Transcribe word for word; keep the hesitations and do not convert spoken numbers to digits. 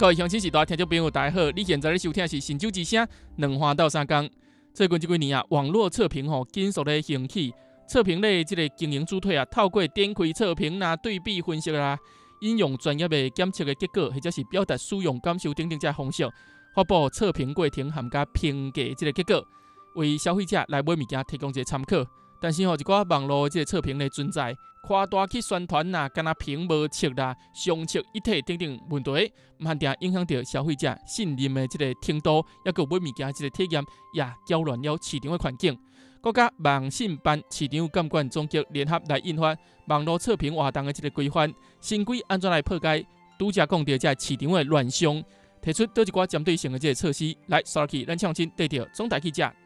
各位乡亲时代听众朋友，大家好！你现在咧收听的是《新酒之声》，两花到三江。最近这几年啊，网络测评吼紧速咧兴起，测评类这个经营主体啊，透过点开测评啦、对比分析啦、引用专业的检测的结果，或者是表达使用感受等等这方式，发布测评过程含加评价这个结果，为消费者来买物件提供一个参考。但是吼、哦，一寡网络这个测评的存在，夸大去宣传啦，敢若评无测啦、相测一体等等问题，唔限定影响到消费者信任的这个程度，也个买物件这个体验，也搅乱了市场的环境。国家网信办市场监管总局联合来印发网络测评活动的这个规范，新规安怎来破解？拄则讲到这市场的乱象，提出倒一寡针对性的这个措施，来，刷起咱创新对着总台记者